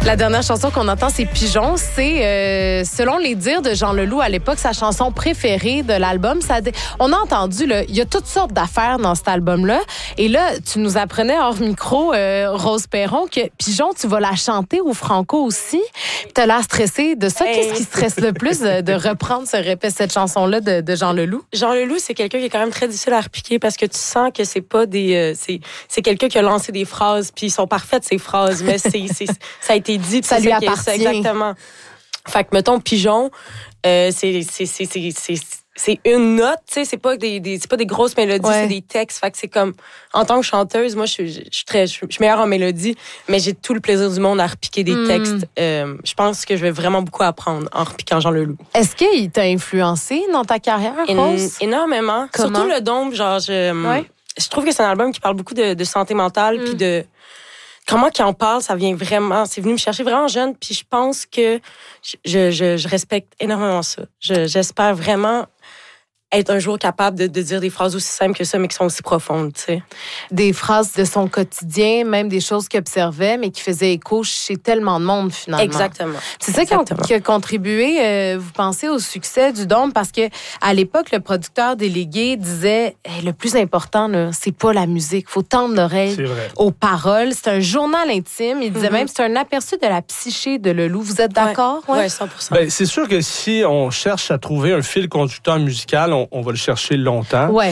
La dernière chanson qu'on entend, c'est Pigeon. C'est, selon les dires de Jean Leloup à l'époque, sa chanson préférée de l'album. On a entendu, là, il y a toutes sortes d'affaires dans cet album-là. Et là, tu nous apprenais hors micro, Rose Perron, que Pigeon, tu vas la chanter au Franco aussi. Tu as l'air stressée de ça. Qu'est-ce qui stresse le plus de reprendre cette chanson-là de Jean Leloup? Jean Leloup, c'est quelqu'un qui est quand même très difficile à repiquer parce que tu sens que c'est pas des... c'est quelqu'un qui a lancé des phrases, puis ils sont parfaites, ces phrases, mais ça a été dit. Ça lui appartient. Exactement. Fait que, mettons, Pigeon, c'est une note, tu sais, c'est pas des grosses mélodies, c'est des textes. Fait que c'est comme, en tant que chanteuse, moi, je suis meilleure en mélodie, mais j'ai tout le plaisir du monde à repiquer des textes. Je pense que je vais vraiment beaucoup apprendre en repiquant Jean Leloup. Est-ce qu'il t'a influencé dans ta carrière, Rose? Énormément. Comment? Surtout le Dôme, genre, je trouve que c'est un album qui parle beaucoup de santé mentale, puis de comment qu'il en parle, c'est venu me chercher vraiment jeune, puis je pense que je respecte énormément ça. J'espère vraiment être un jour capable de dire des phrases aussi simples que ça, mais qui sont aussi profondes, tu sais. Des phrases de son quotidien, même des choses qu'il observait, mais qui faisaient écho chez tellement de monde, finalement. Exactement. C'est ça qui a contribué, vous pensez, au succès du Dôme, parce que à l'époque, le producteur délégué disait le plus important, là, c'est pas la musique. Il faut tendre l'oreille aux paroles. C'est un journal intime. Il disait même c'est un aperçu de la psyché de Leloup. Vous êtes d'accord? Oui, 100%. Ben, c'est sûr que si on cherche à trouver un fil conducteur musical, on va le chercher longtemps. Oui,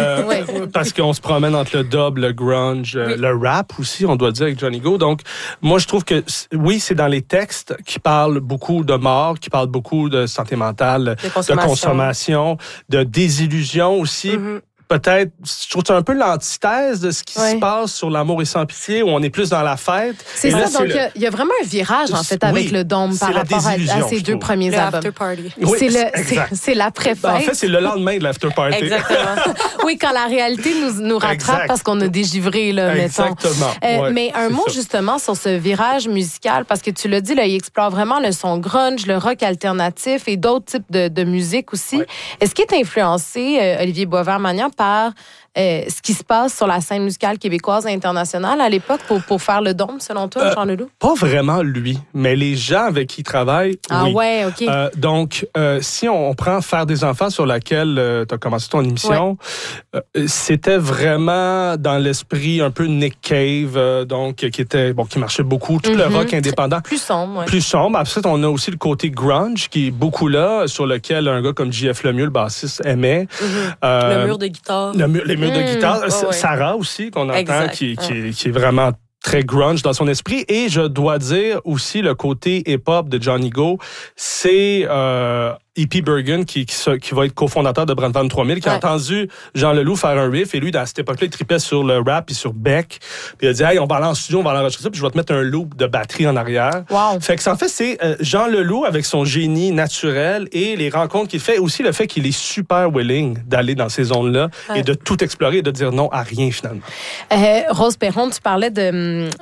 parce qu'on se promène entre le dub, le grunge, le rap aussi, on doit dire, avec Johnny Go. Donc, moi, je trouve que, oui, c'est dans les textes qui parlent beaucoup de mort, qui parlent beaucoup de santé mentale, de consommation, de désillusion aussi. Peut-être, je trouve que c'est un peu l'antithèse de ce qui se passe sur L'amour et sans pitié, où on est plus dans la fête. C'est ça, donc il y a vraiment un virage, en fait, avec le Dôme par rapport à ces deux premiers albums. L'after party. Oui, c'est l'après-fête. En fait, c'est le lendemain de l'after party. Exactement. Oui, quand la réalité nous rattrape parce qu'on a dégivré, là, mettons. Exactement. Mais un mot, justement, sur ce virage musical, parce que tu l'as dit, là, il explore vraiment le son grunge, le rock alternatif et d'autres types de musique aussi. Ouais. Est-ce qu'il est influencé, Olivier Boisvert-Magnan, par ce qui se passe sur la scène musicale québécoise et internationale à l'époque pour faire le Dôme, selon toi, Jean Leloup? Pas vraiment lui, mais les gens avec qui il travaille, oui. Ouais, OK. Donc, si on prend Faire des enfants, sur laquelle tu as commencé ton émission, c'était vraiment dans l'esprit un peu Nick Cave, donc qui marchait beaucoup, tout le rock indépendant. Plus sombre, Plus sombre. Après, on a aussi le côté grunge, qui est beaucoup là, sur lequel un gars comme J.F. Lemieux, le bassiste, aimait. Le mur de guitare. Les murs de guitare. Sarah aussi, qu'on entend, qui est vraiment très grunge dans son esprit. Et je dois dire aussi le côté hip-hop de Johnny Go, c'est E.P. Bergen, qui va être cofondateur de Brandvan 3000, qui a entendu Jean Leloup faire un riff, et lui, dans cette époque-là, il tripait sur le rap et sur Beck. Puis il a dit, hey, on va aller en studio, on va aller enregistrer ça, puis je vais te mettre un loop de batterie en arrière. Wow. Fait que en fait, c'est Jean Leloup avec son génie naturel et les rencontres qu'il fait, aussi le fait qu'il est super willing d'aller dans ces zones-là et de tout explorer et de dire non à rien, finalement. Rose Perron, tu parlais de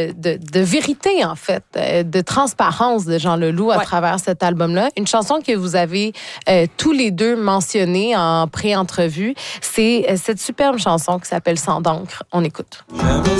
vérité, en fait, de transparence de Jean Leloup à travers cet album-là. Une chanson que vous avez tous les deux mentionné en pré-entrevue. C'est cette superbe chanson qui s'appelle Sang d'encre. On écoute.